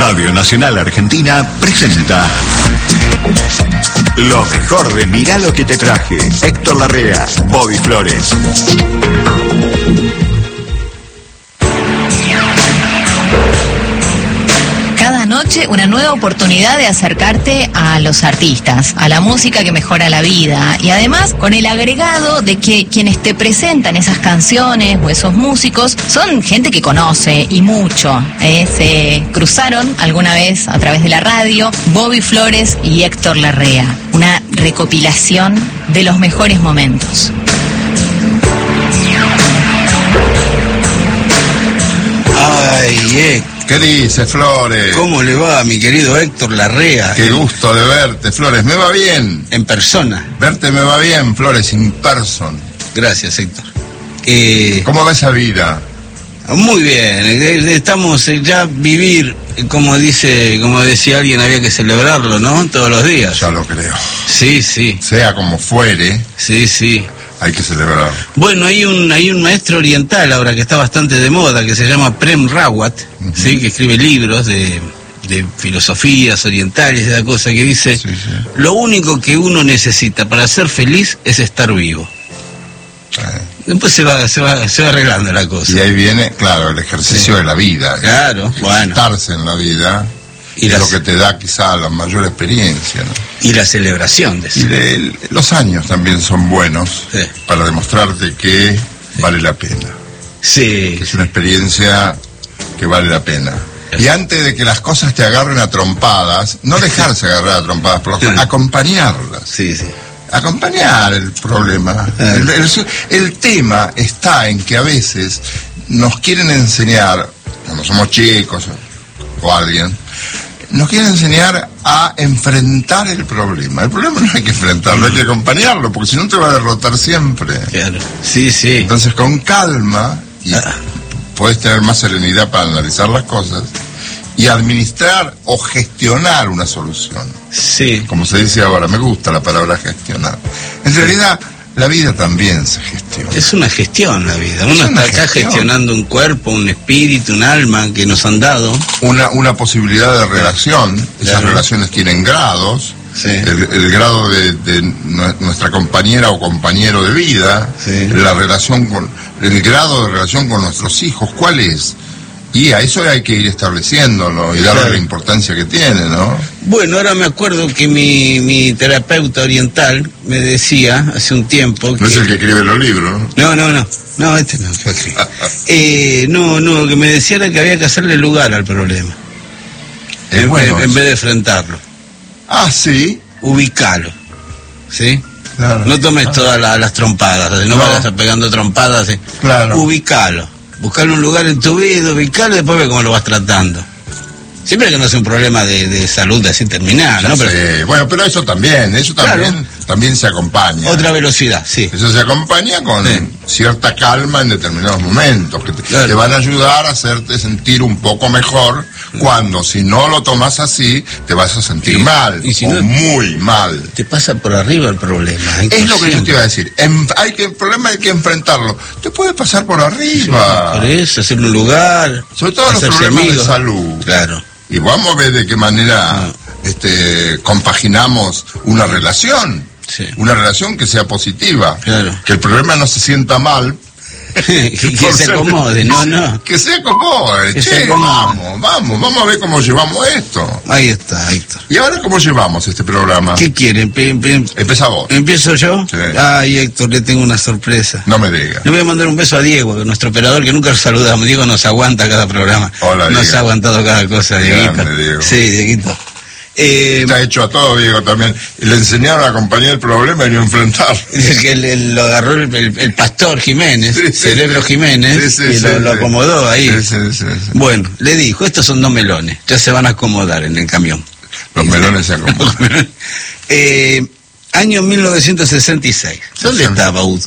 Radio Nacional Argentina presenta lo mejor de Mirá lo que te traje. Héctor Larrea, Bobby Flores. Cada noche una nueva oportunidad de acercarte a los artistas, a la música que mejora la vida, y además con el agregado de que quienes te presentan esas canciones o esos músicos son gente que conoce y mucho. Se cruzaron alguna vez a través de la radio Bobby Flores y Héctor Larrea. Una recopilación de los mejores momentos. Ay, ¿qué dice, Flores? ¿Cómo le va, mi querido Héctor Larrea? Qué gusto de verte, Flores. Me va bien. En persona. Verte me va bien, Flores, in person. Gracias, Héctor. ¿Cómo va esa vida? Muy bien. Estamos ya vivir, como decía alguien, había que celebrarlo, ¿no? Todos los días. Ya lo creo. Sí, sí. Sea como fuere. Sí, sí. Hay que celebrar. Bueno, hay un maestro oriental ahora que está bastante de moda, que se llama Prem Rawat, ¿sí? Que escribe libros de filosofías orientales, esa cosa que dice, sí. Lo único que uno necesita para ser feliz es estar vivo. Después se va arreglando la cosa. Y ahí viene, claro, el ejercicio de la vida. Claro, bueno. Estarse en la vida. Y es lo que te da quizá la mayor experiencia, ¿no? Y la celebración de eso. Y los años también son buenos, sí, para demostrarte que vale la pena. Sí. Que es una experiencia que vale la pena. Y antes de que las cosas te agarren a trompadas, no dejarse agarrar a trompadas, pero acompañarlas. Sí, sí. Acompañar el problema. El tema está en que a veces nos quieren enseñar, cuando somos chicos o alguien, nos quieren enseñar a enfrentar el problema. El problema no hay que enfrentarlo, hay que acompañarlo, porque si no te va a derrotar siempre. Claro. Sí, sí. Entonces, con calma, y podés tener más serenidad para analizar las cosas y administrar o gestionar una solución. Sí. Como se dice ahora, me gusta la palabra gestionar. En realidad, la vida también se gestiona. Es una gestión la vida. Uno está acá gestionando un cuerpo, un espíritu, un alma que nos han dado. Una posibilidad de relación. Claro. Esas relaciones tienen grados. Sí. El grado de nuestra compañera o compañero de vida. Sí. El grado de relación con nuestros hijos. ¿Cuál es? Y a eso hay que ir estableciéndolo y darle la importancia que tiene, ¿no? Bueno, ahora me acuerdo que mi terapeuta oriental me decía hace un tiempo que... No es el que escribe los libros, ¿no? No, este no fue escribir. No, que me decía era que había que hacerle lugar al problema. En vez de enfrentarlo. Ah, ¿sí? Ubicalo, ¿sí? Claro. No tomes todas las trompadas, no vayas pegando trompadas. ¿sí? Claro. Ubicalo. Buscar un lugar en tu vida, ubicarlo y después ver cómo lo vas tratando. Siempre que no sea un problema de salud así terminal, ¿no? Pero, bueno, pero eso también se acompaña. Otra velocidad, sí. Eso se acompaña con cierta calma en determinados momentos, que te van a ayudar a hacerte sentir un poco mejor, cuando si no lo tomas así, te vas a sentir mal, y si no, muy mal. Te pasa por arriba el problema. Es lo que yo te iba a decir. El problema hay que enfrentarlo. Te puede pasar por arriba. Por eso, hacer un lugar. Sobre todo los problemas de salud. Claro. Y vamos a ver de qué manera compaginamos una relación. Sí. Una relación que sea positiva. Claro. Que el problema no se sienta mal. que se acomode, no. Que se acomode. Vamos a ver cómo llevamos esto. Ahí está. ¿Y ahora cómo llevamos este programa? ¿Qué quieren? Empieza vos. ¿Empiezo yo? Sí. Ay, Héctor, le tengo una sorpresa. No me digas. Le voy a mandar un beso a Diego, nuestro operador, que nunca lo saludamos. Diego nos aguanta cada programa. Hola, Diego. Nos ha aguantado cada cosa, Dieguito. Grande, Diego. Sí, Dieguito. Está hecho a todo, Diego, también. Le enseñaron a acompañar el problema y no enfrentarlo. Que lo agarró el pastor Jiménez, Cerebro Jiménez, y lo acomodó ahí. Sí. Bueno, le dijo, estos son 2 melones, ya se van a acomodar en el camión. Los melones se acomodan. Año 1966. ¿Dónde estaba Ud?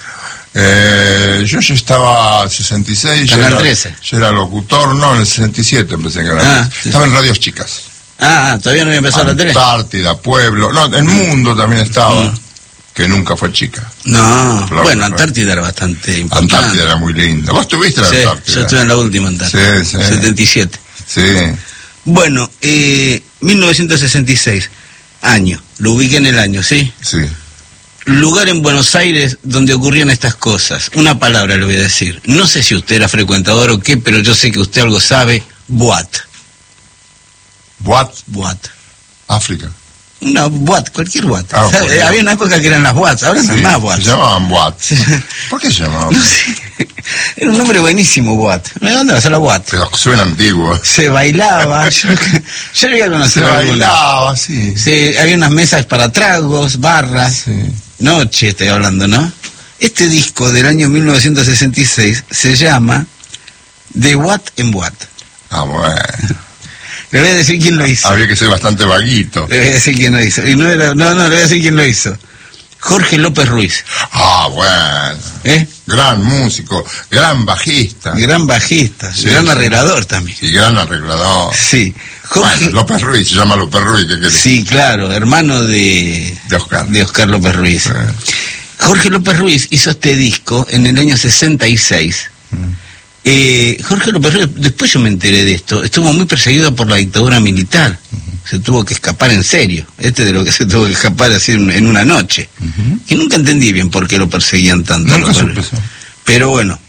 Yo ya estaba 66. Canal 13. Yo era locutor, no, en el 67 empecé en Canal 13. Estaba en Radios Chicas. Todavía no había empezado la tele. Antártida, Pueblo, el Mundo también estaba, que nunca fue chica. No, bueno, Antártida era bastante importante. Antártida era muy linda. ¿Vos estuviste en la Antártida? Yo estuve en la última Antártida. Sí. 77. Sí. Bueno, 1966, año, lo ubiqué en el año, ¿sí? Sí. Lugar en Buenos Aires donde ocurrían estas cosas. Una palabra le voy a decir. No sé si usted era frecuentador o qué, pero yo sé que usted algo sabe. Boat. ¿Boat? Boat. África. Una boat, cualquier boat. Ah, había una época que eran las boats, ahora no hay más boats. Se llamaban boat. ¿Por qué se llamaban? No sé. Era un nombre buenísimo, boat. ¿Dónde va a ser la boat? Pero suena antiguo. Se bailaba. Yo lo iba a conocer. Se bailaba, sí. Sí, había unas mesas para tragos, barras. Sí. Noche estoy hablando, ¿no? Este disco del año 1966 se llama De What en What. Ah, bueno. Le voy a decir quién lo hizo. Había que ser bastante vaguito. Le voy a decir quién lo hizo. Y no, le voy a decir quién lo hizo. Jorge López Ruiz. Ah, bueno. Gran músico, gran bajista. Gran bajista, Sí, gran sí. arreglador también. Y gran arreglador. Sí. Jorge, Bueno, López Ruiz, se llama López Ruiz, ¿qué querés? sí, claro, hermano de Oscar López Ruiz. Jorge López Ruiz hizo este disco en el año 66. Jorge López Ruiz, después yo me enteré de esto, estuvo muy perseguido por la dictadura militar. Se tuvo que escapar en serio. De lo que se tuvo que escapar así en una noche. Que nunca entendí bien por qué lo perseguían tanto. Nunca supe eso. Pero bueno,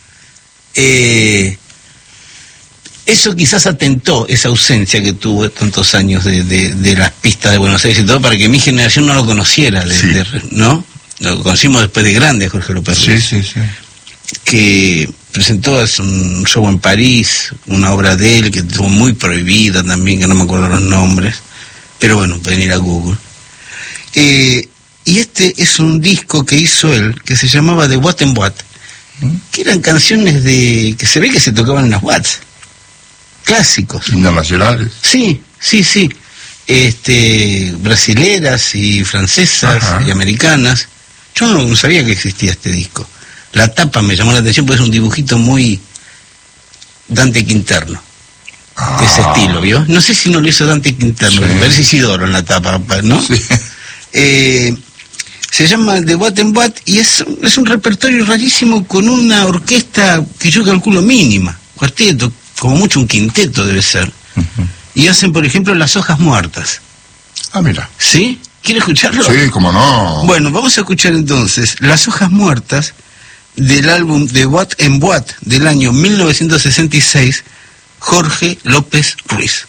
eso quizás atentó, esa ausencia que tuvo tantos años de las pistas de Buenos Aires y todo, para que mi generación no lo conociera, Sí. ¿no? Lo conocimos después de grande, Jorge López Ruiz, Sí, sí, sí. que presentó un show en París, una obra de él que estuvo muy prohibida también, que no me acuerdo los nombres, pero bueno, pueden ir a Google. Y este es un disco que hizo él, que se llamaba The What and What, que eran canciones que se ve que se tocaban en las Watts, clásicos. Internacionales. Sí, sí, sí. Brasileras y francesas. Ajá. Y americanas. Yo no sabía que existía este disco. La tapa me llamó la atención porque es un dibujito muy Dante Quinterno. De ese estilo, ¿vio? No sé si no lo hizo Dante Quinterno, Sí. me parece Isidoro en la tapa, ¿no? Sí. Se llama The What and What y es un repertorio rarísimo con una orquesta que yo calculo mínima, cuarteto, como mucho un quinteto debe ser. Y hacen, por ejemplo, Las Hojas Muertas. Ah, mira. ¿Sí? ¿Quiere escucharlo? Sí, cómo no. Bueno, vamos a escuchar entonces Las Hojas Muertas del álbum The What and What del año 1966, Jorge López Ruiz.